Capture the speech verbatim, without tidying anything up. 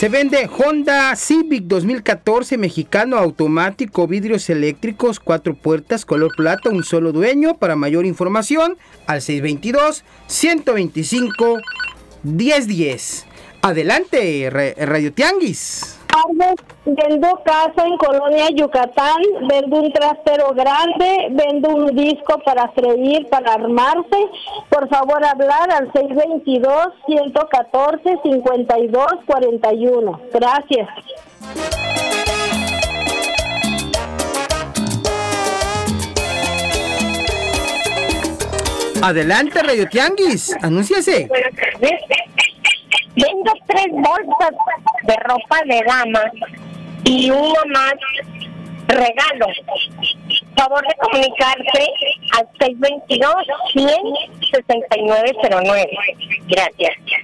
Se vende Honda Civic dos mil catorce mexicano automático, vidrios eléctricos, cuatro puertas, color plata, un solo dueño. Para mayor información, al seis dos dos, uno dos cinco, uno cero uno cero. Adelante, Radio Tianguis. Vendo casa en Colonia Yucatán, vendo un trastero grande, vendo un disco para freír, para armarse. Por favor, hablar al seis dos dos, uno uno cuatro, cinco dos cuatro uno. Gracias. Adelante, Radio Tianguis, anúnciase. Vendo tres bolsas de ropa de dama y uno más regalo. Favor de comunicarse al seis dos dos, cien, sesenta y nueve cero nueve. Gracias.